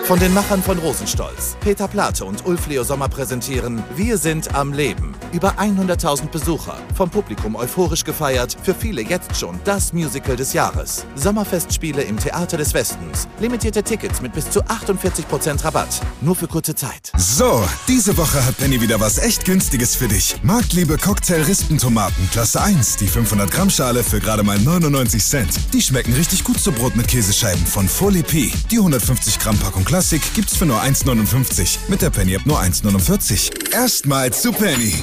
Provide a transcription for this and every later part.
Von den Machern von Rosenstolz, Peter Plate und Ulf Leo Sommer präsentieren Wir sind am Leben. Über 100.000 Besucher, vom Publikum euphorisch gefeiert, für viele jetzt schon das Musical des Jahres. Sommerfestspiele im Theater des Westens. Limitierte Tickets mit bis zu 48% Rabatt. Nur für kurze Zeit. So, diese Woche hat Penny wieder was echt Günstiges für dich. Marktliebe Cocktail-Rispentomaten, Klasse 1, die 500 Gramm Schale für gerade mal 99 Cent. Die schmecken richtig gut zu Brot mit Käsescheiben von Folie P. Die 150 Gramm Packung Klassik gibt's für nur 1,59. Mit der Penny App nur 1,49. Erstmals zu Penny.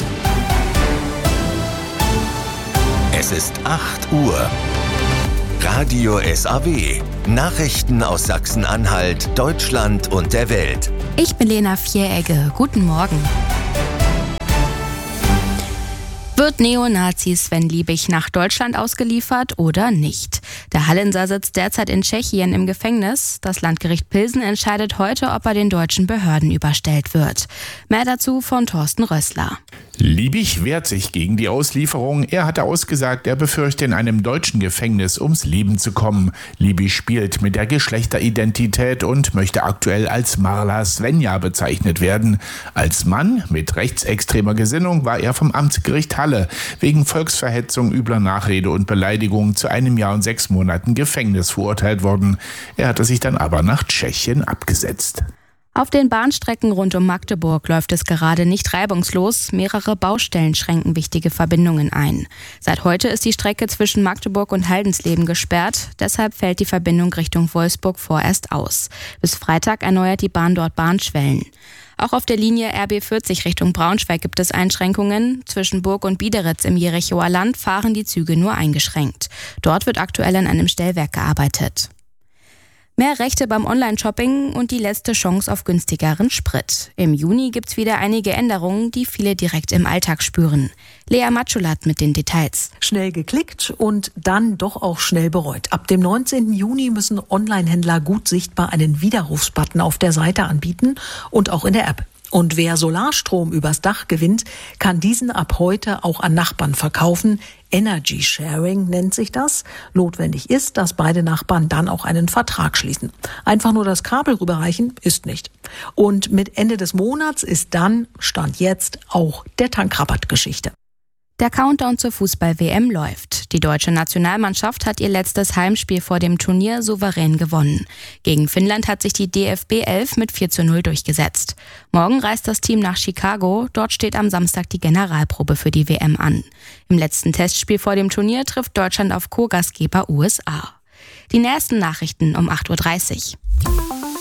Es ist 8 Uhr. Radio SAW. Nachrichten aus Sachsen-Anhalt, Deutschland und der Welt. Ich bin Lena Vieregge. Guten Morgen. Wird Neonazi Sven Liebig nach Deutschland ausgeliefert oder nicht? Der Hallenser sitzt derzeit in Tschechien im Gefängnis. Das Landgericht Pilsen entscheidet heute, ob er den deutschen Behörden überstellt wird. Mehr dazu von Thorsten Rössler. Liebig wehrt sich gegen die Auslieferung. Er hatte ausgesagt, er befürchte, in einem deutschen Gefängnis ums Leben zu kommen. Liebig spielt mit der Geschlechteridentität und möchte aktuell als Marla Svenja bezeichnet werden. Als Mann mit rechtsextremer Gesinnung war er vom Amtsgericht Halle wegen Volksverhetzung, übler Nachrede und Beleidigung zu 1 Jahr und 6 Monaten Gefängnis verurteilt worden. Er hatte sich dann aber nach Tschechien abgesetzt. Auf den Bahnstrecken rund um Magdeburg läuft es gerade nicht reibungslos. Mehrere Baustellen schränken wichtige Verbindungen ein. Seit heute ist die Strecke zwischen Magdeburg und Haldensleben gesperrt. Deshalb fällt die Verbindung Richtung Wolfsburg vorerst aus. Bis Freitag erneuert die Bahn dort Bahnschwellen. Auch auf der Linie RB40 Richtung Braunschweig gibt es Einschränkungen. Zwischen Burg und Biederitz im Jerichoer Land fahren die Züge nur eingeschränkt. Dort wird aktuell an einem Stellwerk gearbeitet. Mehr Rechte beim Online-Shopping und die letzte Chance auf günstigeren Sprit. Im Juni gibt's wieder einige Änderungen, die viele direkt im Alltag spüren. Lea Matschulat mit den Details. Schnell geklickt und dann doch auch schnell bereut. Ab dem 19. Juni müssen Online-Händler gut sichtbar einen Widerrufsbutton auf der Seite anbieten und auch in der App. Und wer Solarstrom übers Dach gewinnt, kann diesen ab heute auch an Nachbarn verkaufen. Energy Sharing nennt sich das. Notwendig ist, dass beide Nachbarn dann auch einen Vertrag schließen. Einfach nur das Kabel rüberreichen ist nicht. Und mit Ende des Monats ist dann, Stand jetzt, auch der Tankrabatt Geschichte. Der Countdown zur Fußball-WM läuft. Die deutsche Nationalmannschaft hat ihr letztes Heimspiel vor dem Turnier souverän gewonnen. Gegen Finnland hat sich die DFB 11 mit 4:0 durchgesetzt. Morgen reist das Team nach Chicago. Dort steht am Samstag die Generalprobe für die WM an. Im letzten Testspiel vor dem Turnier trifft Deutschland auf Co-Gastgeber USA. Die nächsten Nachrichten um 8:30 Uhr.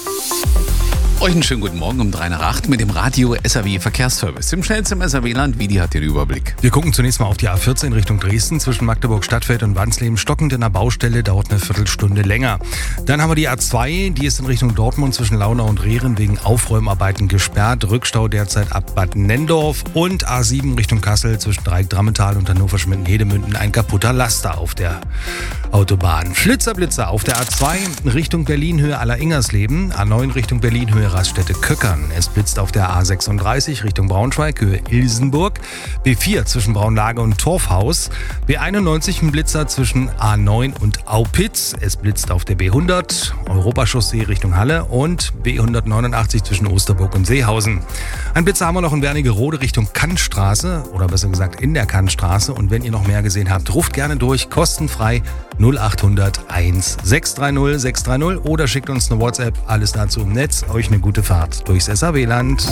Euch einen schönen guten Morgen um 3 nach 8 mit dem Radio SAW Verkehrsservice. Im schnellsten SAW-Land, Vidi hat den Überblick. Wir gucken zunächst mal auf die A14 Richtung Dresden zwischen Magdeburg Stadtfeld und Wansleben. Stockend in der Baustelle, dauert eine Viertelstunde länger. Dann haben wir die A2, die ist in Richtung Dortmund zwischen Launau und Rehren wegen Aufräumarbeiten gesperrt. Rückstau derzeit ab Bad Nendorf. Und A7 Richtung Kassel zwischen Dreieck-Drammental und Hannover-Schmitten-Hedemünden ein kaputter Laster auf der Autobahn. Flitzer auf der A2 Richtung Berlin Höhe Aller-Ingersleben. A9 Richtung Berlin Höhe Raststätte Köckern. Es blitzt auf der A36 Richtung Braunschweig, Höhe Ilsenburg. B4 zwischen Braunlage und Torfhaus. B91 ein Blitzer zwischen A9 und Aupitz. Es blitzt auf der B100, Europachaussee Richtung Halle und B189 zwischen Osterburg und Seehausen. Ein Blitzer haben wir noch in Wernigerode Richtung Kannstraße oder besser gesagt in der Kannstraße. Und wenn ihr noch mehr gesehen habt, ruft gerne durch, kostenfrei 0800 1630 630 oder schickt uns eine WhatsApp. Alles dazu im Netz. Euch eine gute Fahrt durchs SAW-Land.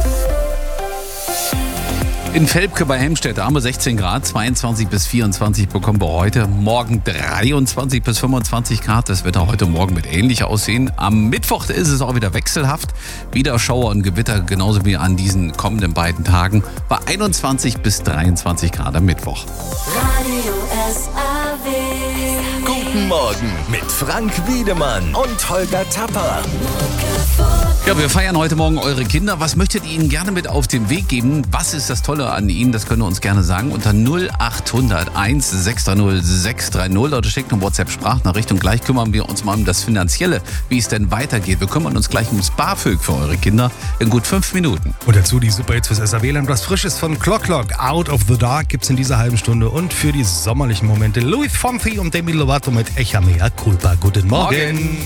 In Velpke bei Helmstedt haben wir 16 Grad, 22 bis 24 bekommen wir heute. Morgen 23 bis 25 Grad. Das Wetter heute Morgen wird ähnlich aussehen. Am Mittwoch ist es auch wieder wechselhaft. Wieder Schauer und Gewitter, genauso wie an diesen kommenden beiden Tagen. Bei 21 bis 23 Grad am Mittwoch. Radio SAW. Guten Morgen mit Frank Wiedemann und Holger Tapper. Ja, wir feiern heute Morgen eure Kinder. Was möchtet ihr ihnen gerne mit auf den Weg geben? Was ist das Tolle an ihnen? Das könnt ihr uns gerne sagen unter 0800 1630 630 oder schickt eine WhatsApp-Sprachnachricht und gleich kümmern wir uns mal um das Finanzielle, wie es denn weitergeht. Wir kümmern uns gleich ums BAföG für eure Kinder in gut 5 Minuten. Und dazu die Superhits fürs SAW-Land. Was Frisches von Clock, Out of the Dark gibt's in dieser halben Stunde. Und für die sommerlichen Momente Louis Fonsi und Demi Lovato mit Echa Mea Culpa. Guten Morgen.